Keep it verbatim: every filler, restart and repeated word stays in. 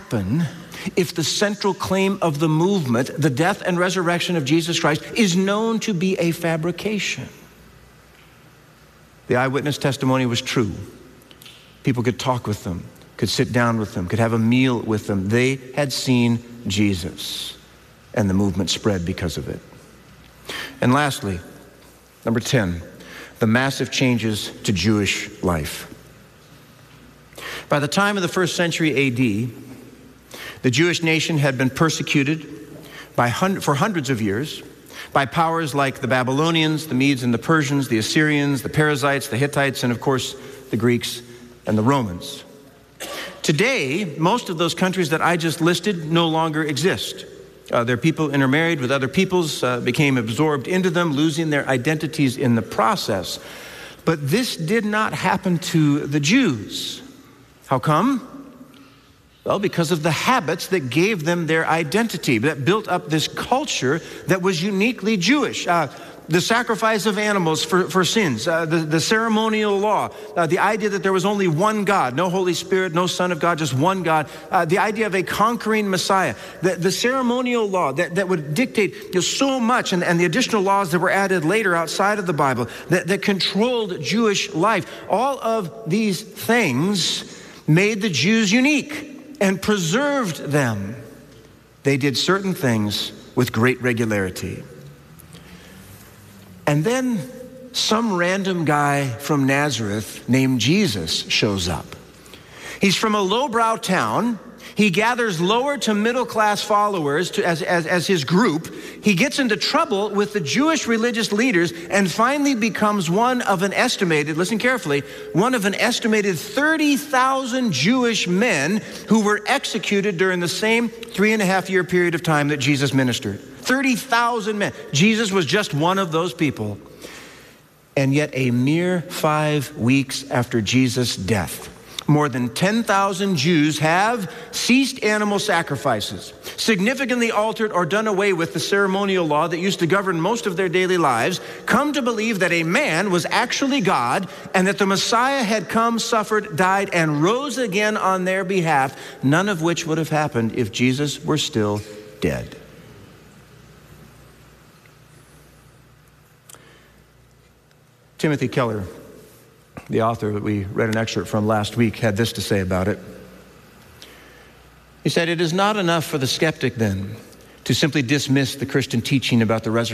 happen if the central claim of the movement, the death and resurrection of Jesus Christ, is known to be a fabrication? The eyewitness testimony was true. People could talk with them, could sit down with them, could have a meal with them. They had seen Jesus, and the movement spread because of it. And lastly, number ten, the massive changes to Jewish life. By the time of the first century A D, the Jewish nation had been persecuted by hun- for hundreds of years by powers like the Babylonians, the Medes and the Persians, the Assyrians, the Perizzites, the Hittites, and of course, the Greeks and the Romans. Today, most of those countries that I just listed no longer exist. Uh, their people intermarried with other peoples, uh, became absorbed into them, losing their identities in the process. But this did not happen to the Jews. How come? Well, because of the habits that gave them their identity, that built up this culture that was uniquely Jewish. Uh, the sacrifice of animals for, for sins, uh, the, the ceremonial law, uh, the idea that there was only one God, no Holy Spirit, no Son of God, just one God, uh, the idea of a conquering Messiah, the, the ceremonial law that, that would dictate you know, so much, and, and the additional laws that were added later outside of the Bible that, that controlled Jewish life. All of these things made the Jews unique and preserved them. They did certain things with great regularity. And then some random guy from Nazareth named Jesus shows up. He's from a lowbrow town. He gathers lower to middle class followers to, as, as, as his group. He gets into trouble with the Jewish religious leaders and finally becomes one of an estimated, listen carefully, one of an estimated thirty thousand Jewish men who were executed during the same three and a half year period of time that Jesus ministered. thirty thousand men. Jesus was just one of those people. And yet a mere five weeks after Jesus' death, more than ten thousand Jews have ceased animal sacrifices, significantly altered or done away with the ceremonial law that used to govern most of their daily lives, come to believe that a man was actually God and that the Messiah had come, suffered, died, and rose again on their behalf, none of which would have happened if Jesus were still dead. Timothy Keller, the author that we read an excerpt from last week, had this to say about it. He said, "It is not enough for the skeptic then to simply dismiss the Christian teaching about the resurrection